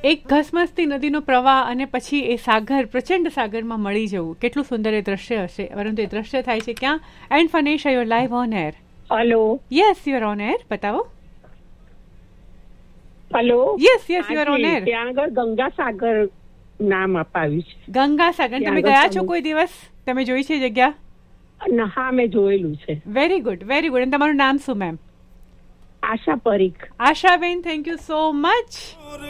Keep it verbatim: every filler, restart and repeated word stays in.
એક ઘસમસતી નદીનો પ્રવાહ અને પછી એ સાગર, પ્રચંડ સાગરમાં મળી જવું, કેટલું સુંદર એ દ્રશ્ય હશે. પરંતુ એ દ્રશ્ય થાય છે ક્યાં? And ફનેશા, you are live on air. Hello. Yes, you are on air. બતાવો. Hello. Yes yes, you are on air. ત્યાં આગળ ગંગાસાગર નામ અપાવ્યું છે. ગંગાસાગર. તમે ગયા છો કોઈ દિવસ? તમે જોઈ છે જગ્યા? હા, મેં જોયેલું છે. Very good, very good. અને તમારું નામ શું ma'am? Asha Parikh. Ashaben, thank you so much.